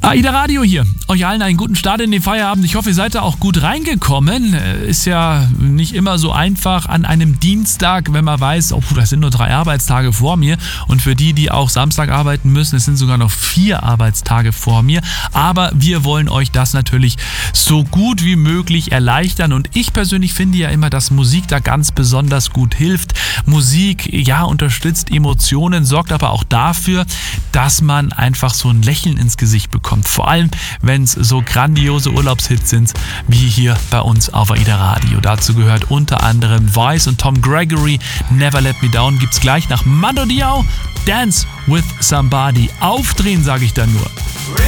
AIDA Radio hier. Euch allen einen guten Start in den Feierabend. Ich hoffe, ihr seid da auch gut reingekommen. Ist ja nicht immer so einfach an einem Dienstag, wenn man weiß, oh, das sind nur 3 Arbeitstage vor mir. Und für die auch Samstag arbeiten müssen, es sind sogar noch 4 Arbeitstage vor mir. Aber wir wollen euch das natürlich so gut wie möglich erleichtern. Und ich persönlich finde ja immer, dass Musik da ganz besonders gut hilft. Musik, ja, unterstützt Emotionen, sorgt aber auch dafür, dass man einfach so ein Lächeln ins Gesicht bekommt. Vor allem, wenn es so grandiose Urlaubshits sind, wie hier bei uns auf AIDA Radio. Dazu gehört unter anderem Vice und Tom Gregory. Never Let Me Down gibt's gleich nach Mando Diao. Dance with Somebody. Aufdrehen, sage ich dann nur.